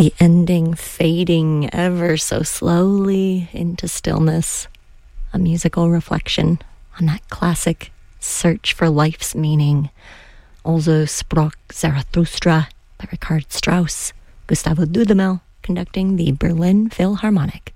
The ending fading ever so slowly into stillness, a musical reflection on that classic search for life's meaning. Also sprach Zarathustra by Richard Strauss, Gustavo Dudamel conducting the Berlin Philharmonic.